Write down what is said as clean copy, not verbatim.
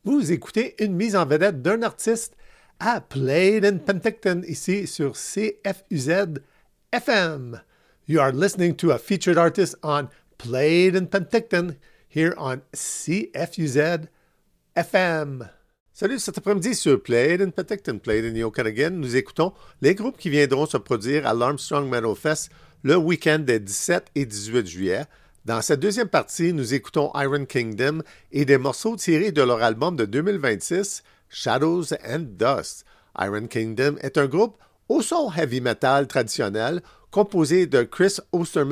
Vous écoutez une mise en vedette d'un artiste à Played in Penticton, ici sur CFUZ FM. You are listening to a featured artist on Played in Penticton here on CFUZ FM. Salut, cet après-midi sur Played in Penticton, Played in Okanagan, nous écoutons les groupes qui viendront se produire à l'Armstrong Metal Fest le week-end des 17 et 18 juillet. Dans cette deuxième partie, nous écoutons Iron Kingdom et des morceaux tirés de leur album de 2026, Shadows and Dust. Iron Kingdom est un groupe au son heavy metal traditionnel composé de Chris Osterman